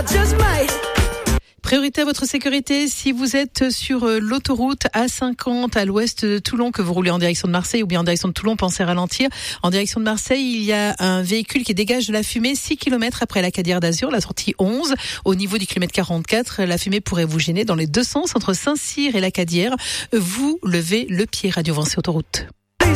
Priorité à votre sécurité si vous êtes sur l'autoroute A50 à l'ouest de Toulon, que vous roulez en direction de Marseille ou bien en direction de Toulon, pensez ralentir. En direction de Marseille, il y a un véhicule qui dégage de la fumée 6 km après la Cadière d'Azur, la sortie 11. Au niveau du kilomètre 44, la fumée pourrait vous gêner dans les deux sens entre Saint-Cyr et la Cadière. Vous levez le pied. Radio Vancé Autoroute.